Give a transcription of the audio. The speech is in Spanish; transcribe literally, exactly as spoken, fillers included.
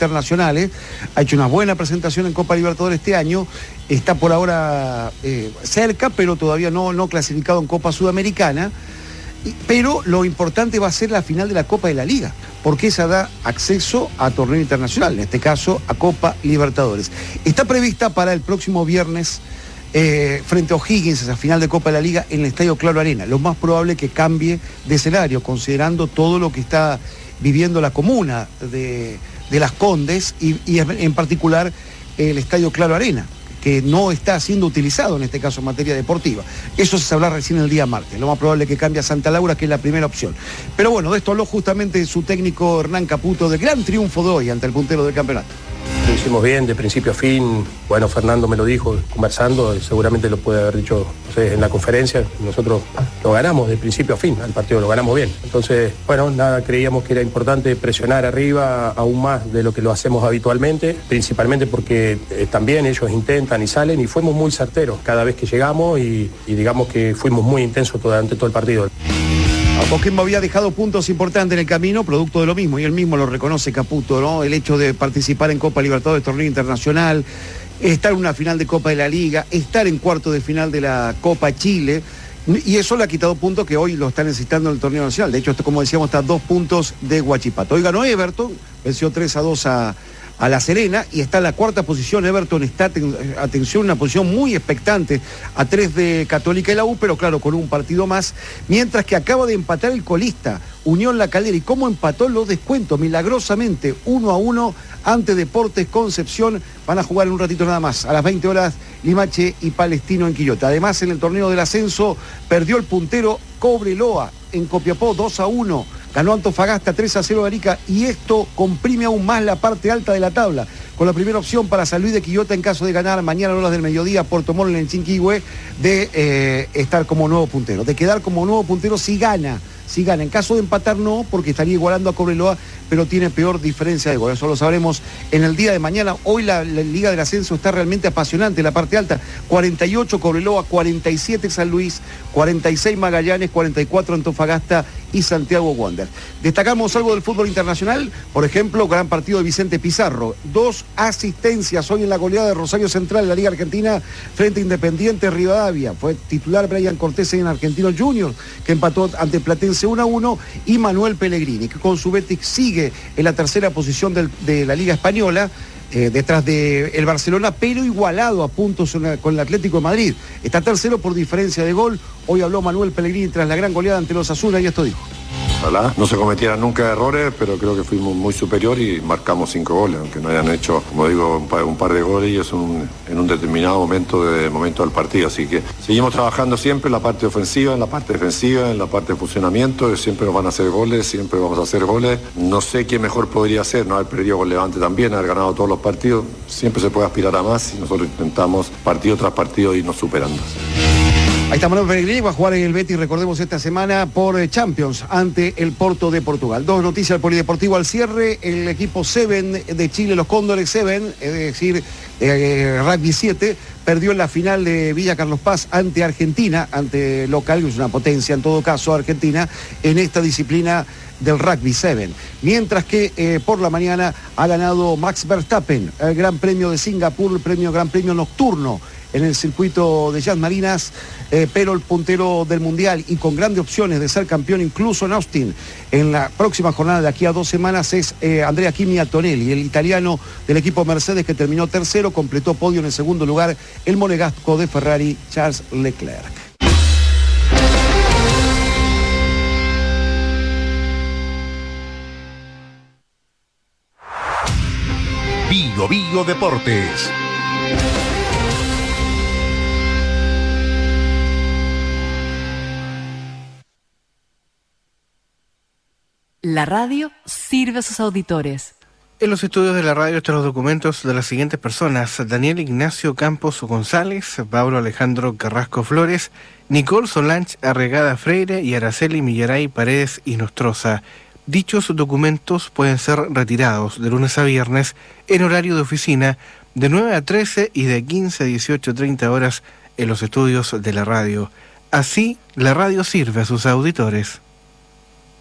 internacionales, ha hecho una buena presentación en Copa Libertadores este año, está por ahora eh, cerca, pero todavía no, no clasificado en Copa Sudamericana. Pero lo importante va a ser la final de la Copa de la Liga, porque esa da acceso a torneo internacional, en este caso a Copa Libertadores. Está prevista para el próximo viernes eh, frente a O'Higgins, esa final de Copa de la Liga en el Estadio Claro Arena. Lo más probable es que cambie de escenario, considerando todo lo que está viviendo la comuna de, de Las Condes y, y en particular el Estadio Claro Arena, que no está siendo utilizado en este caso en materia deportiva. Eso se hablará recién el día martes. Lo más probable es que cambie a Santa Laura, que es la primera opción. Pero bueno, de esto habló justamente su técnico Hernán Caputo del gran triunfo de hoy ante el puntero del campeonato. Lo hicimos bien, de principio a fin. Bueno, Fernando me lo dijo conversando, seguramente lo puede haber dicho, no sé, en la conferencia. Nosotros lo ganamos de principio a fin, al partido lo ganamos bien. Entonces, bueno, nada, creíamos que era importante presionar arriba aún más de lo que lo hacemos habitualmente, principalmente porque eh, también ellos intentan y salen, y fuimos muy certeros cada vez que llegamos y, y digamos que fuimos muy intensos durante todo el partido. A Coquimbo había dejado puntos importantes en el camino, producto de lo mismo, y él mismo lo reconoce Caputo, ¿no? El hecho de participar en Copa Libertadores, torneo internacional, estar en una final de Copa de la Liga, estar en cuarto de final de la Copa Chile, y eso le ha quitado puntos que hoy lo está necesitando en el torneo nacional. De hecho, esto, como decíamos, está a dos puntos de Huachipato. Hoy ganó Everton, venció tres a dos a... a La Serena, y está en la cuarta posición. Everton está, atención, una posición muy expectante, a tres de Católica y la U, pero claro, con un partido más, mientras que acaba de empatar el colista, Unión La Calera. ¿Y cómo empató los descuentos? Milagrosamente, uno a uno ante Deportes Concepción. Van a jugar en un ratito nada más, a las veinte horas, Limache y Palestino en Quillota. Además, en el torneo del ascenso, perdió el puntero Cobreloa en Copiapó dos a uno. Ganó Antofagasta tres a cero de Arica, y esto comprime aún más la parte alta de la tabla, con la primera opción para San Luis de Quillota en caso de ganar mañana a horas del mediodía Puerto Montt en Chinquihue, de eh, estar como nuevo puntero, de quedar como nuevo puntero si gana. Si gana, en caso de empatar no, porque estaría igualando a Cobreloa, pero tiene peor diferencia de gol. Eso lo sabremos en el día de mañana. Hoy la, la Liga del Ascenso está realmente apasionante, la parte alta. cuarenta y ocho Cobreloa, cuarenta y siete San Luis, cuarenta y seis Magallanes, cuarenta y cuatro Antofagasta y Santiago Wander. Destacamos algo del fútbol internacional, por ejemplo, gran partido de Vicente Pizarro. Dos asistencias hoy en la goleada de Rosario Central en la Liga Argentina frente a Independiente Rivadavia. Fue titular Brian Cortés en Argentino Junior, que empató ante Platense uno a uno, y Manuel Pellegrini, que con su Betis sigue en la tercera posición del, de la Liga Española, eh, detrás del Barcelona, pero igualado a puntos una, con el Atlético de Madrid. Está tercero por diferencia de gol. Hoy habló Manuel Pellegrini tras la gran goleada ante los Osasuna, y esto dijo. Ojalá no se cometieran nunca errores, pero creo que fuimos muy superior y marcamos cinco goles, aunque no hayan hecho, como digo, un par, un par de goles, y es un, en un determinado momento, de, momento del partido. Así que seguimos trabajando siempre en la parte ofensiva, en la parte defensiva, en la parte de funcionamiento. Siempre nos van a hacer goles, siempre vamos a hacer goles. No sé quién mejor podría ser, no haber perdido con Levante también, haber ganado todos los partidos. Siempre se puede aspirar a más, y nosotros intentamos partido tras partido irnos superando. Ahí está Manuel Pellegrini, va a jugar en el Betis, recordemos, esta semana por Champions ante el Porto de Portugal. Dos noticias del polideportivo al cierre. El equipo Seven de Chile, los Cóndores Seven, es decir, eh, Rugby siete, perdió en la final de Villa Carlos Paz ante Argentina, ante local, que es una potencia en todo caso, Argentina, en esta disciplina del Rugby siete. Mientras que eh, por la mañana ha ganado Max Verstappen el Gran Premio de Singapur, el premio Gran Premio Nocturno en el circuito de Jazz Marinas, eh, pero el puntero del Mundial y con grandes opciones de ser campeón incluso en Austin en la próxima jornada de aquí a dos semanas es eh, Andrea Kimi Antonelli, el italiano del equipo Mercedes, que terminó tercero, completó podio en el segundo lugar el monegasco de Ferrari, Charles Leclerc. Bio Bio Deportes. La radio sirve a sus auditores. En los estudios de la radio están los documentos de las siguientes personas: Daniel Ignacio Campos González, Pablo Alejandro Carrasco Flores, Nicole Solange Arregada Freire y Araceli Millaray Paredes y Nostroza. Dichos documentos pueden ser retirados de lunes a viernes en horario de oficina de nueve a trece y de quince a dieciocho treinta horas en los estudios de la radio. Así, la radio sirve a sus auditores.